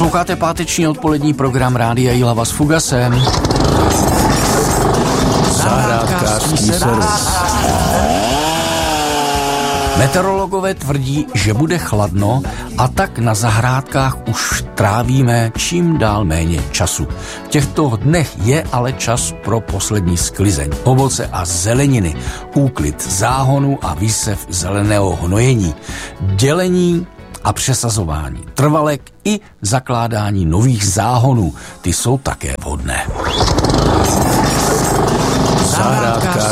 Posloucháte páteční odpolední program Rádia Jihlava s Fugasem. Zahrádkářský servis. Meteorologové tvrdí, že bude chladno a tak na zahrádkách už trávíme čím dál méně času. V těchto dnech je ale čas pro poslední sklizeň ovoce a zeleniny, úklid záhonu a výsev zeleného hnojení, dělení a přesazování trvalek i zakládání nových záhonů. Ty jsou také vhodné. Zahrádkářský